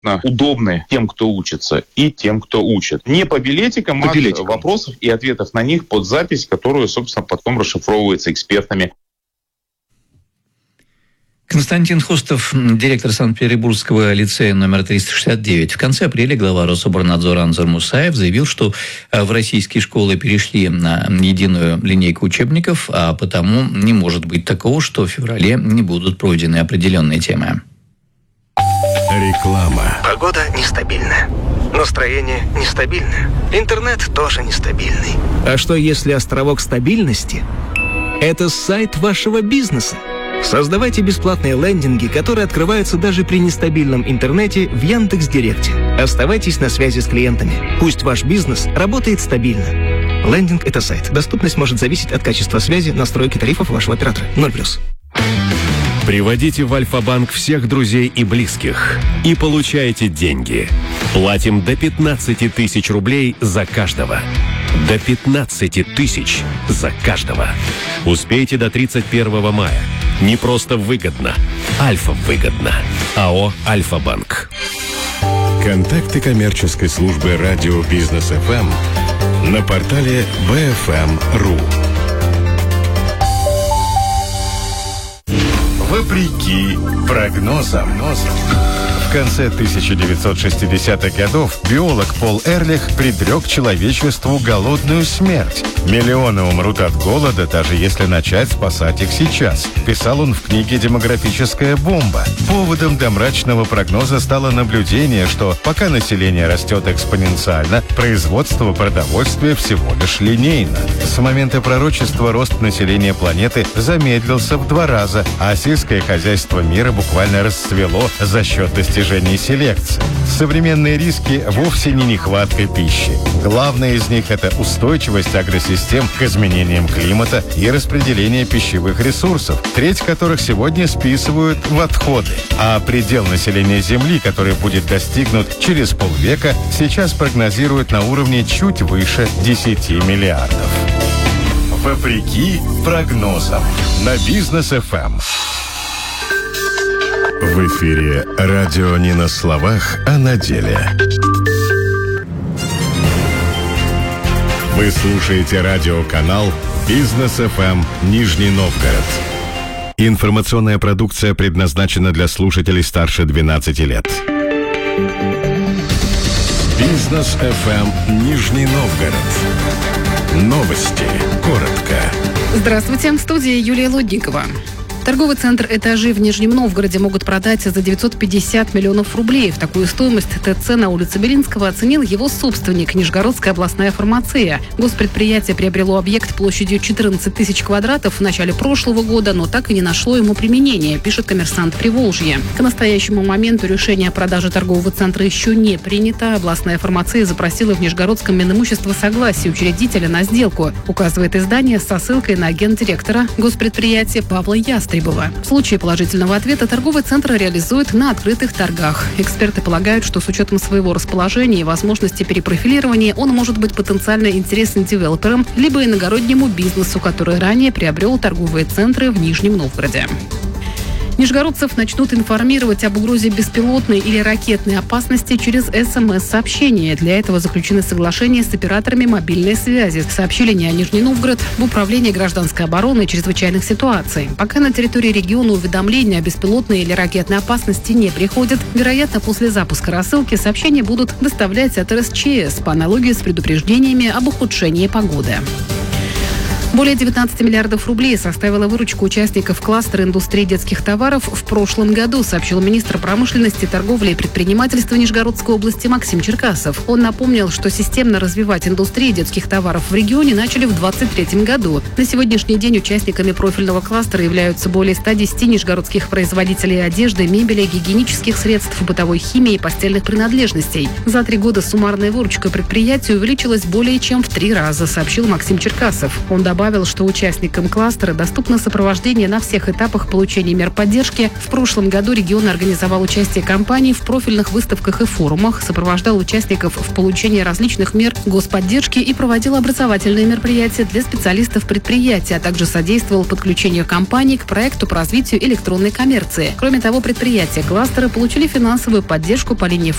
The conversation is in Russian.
абсолютно удобны тем, кто учится, и тем, кто учит. Не по билетикам, а вопросов и ответов на них под запись, которую, собственно, потом расшифровывается экспертами. Константин Хустов, директор Санкт-Петербургского лицея номер 369. В конце апреля глава Рособорнадзора Анзор Мусаев заявил, что в российские школы перешли на единую линейку учебников, а потому не может быть такого, что в феврале не будут пройдены определенные темы. Реклама. Погода нестабильная. Настроение нестабильное. Интернет тоже нестабильный. А что если островок стабильности – это сайт вашего бизнеса? Создавайте бесплатные лендинги, которые открываются даже при нестабильном интернете в Яндекс.Директе. Оставайтесь на связи с клиентами. Пусть ваш бизнес работает стабильно. Лендинг – это сайт. Доступность может зависеть от качества связи, настройки тарифов вашего оператора. 0+. Приводите в Альфа-банк всех друзей и близких и получайте деньги. Платим до 15 тысяч рублей за каждого. До 15 тысяч за каждого. Успейте до 31 мая. Не просто выгодно. Альфа выгодно. АО «Альфа-банк». Контакты коммерческой службы радио «Бизнес ФМ» на портале bfm.ru. Вопреки прогнозам. В конце 1960-х годов биолог Пол Эрлих предрек человечеству голодную смерть. Миллионы умрут от голода, даже если начать спасать их сейчас. Писал он в книге «Демографическая бомба». Поводом для мрачного прогноза стало наблюдение, что пока население растет экспоненциально, производство продовольствия всего лишь линейно. С момента пророчества рост населения планеты замедлился в 2 раза, а сельское хозяйство мира буквально расцвело за счет достижений селекции. Современные риски вовсе не нехватка пищи. Главное из них – это устойчивость агросистем к изменениям климата и распределение пищевых ресурсов, треть которых сегодня списывают в отходы. А предел населения Земли, который будет достигнут через полвека, сейчас прогнозируют на уровне чуть выше 10 миллиардов. Вопреки прогнозам на Бизнес ФМ. В эфире радио не на словах, а на деле. Вы слушаете радиоканал Бизнес ФМ Нижний Новгород. Информационная продукция предназначена для слушателей старше 12 лет. Бизнес ФМ Нижний Новгород. Новости. Коротко. Здравствуйте, в студии Юлия Лудникова. Торговый центр «Этажи» в Нижнем Новгороде могут продать за 950 миллионов рублей. В такую стоимость ТЦ на улице Белинского оценил его собственник, Нижегородская областная фармация. Госпредприятие приобрело объект площадью 14 тысяч квадратов в начале прошлого года, но так и не нашло ему применения, пишет «Коммерсант Приволжье». К настоящему моменту решение о продаже торгового центра еще не принято. Областная фармация запросила в Нижегородском Минимущество согласие учредителя на сделку, указывает издание со ссылкой на гендиректора госпредприятия Павла Ястребова. В случае положительного ответа торговый центр реализует на открытых торгах. Эксперты полагают, что с учетом своего расположения и возможности перепрофилирования он может быть потенциально интересен девелоперам либо иногороднему бизнесу, который ранее приобрел торговые центры в Нижнем Новгороде. Нижегородцев начнут информировать об угрозе беспилотной или ракетной опасности через СМС-сообщения. Для этого заключены соглашения с операторами мобильной связи, сообщили НИА Нижний Новгород в Управлении гражданской обороны и чрезвычайных ситуаций. Пока на территории региона уведомления о беспилотной или ракетной опасности не приходят, вероятно, после запуска рассылки сообщения будут доставлять от РСЧС по аналогии с предупреждениями об ухудшении погоды. Более 19 миллиардов рублей составила выручка участников кластера индустрии детских товаров в прошлом году, сообщил министр промышленности, торговли и предпринимательства Нижегородской области Максим Черкасов. Он напомнил, что системно развивать индустрию детских товаров в регионе начали в 2023 году. На сегодняшний день участниками профильного кластера являются более 110 нижегородских производителей одежды, мебели, гигиенических средств, бытовой химии и постельных принадлежностей. За 3 года суммарная выручка предприятия увеличилась более чем в 3 раза, сообщил Максим Черкасов. Он добавил, что участникам кластера доступно сопровождение на всех этапах получения мер поддержки. В прошлом году регион организовал участие компаний в профильных выставках и форумах, сопровождал участников в получении различных мер господдержки и проводил образовательные мероприятия для специалистов предприятия, а также содействовал подключению компаний к проекту по развитию электронной коммерции. Кроме того, предприятия кластера получили финансовую поддержку по линии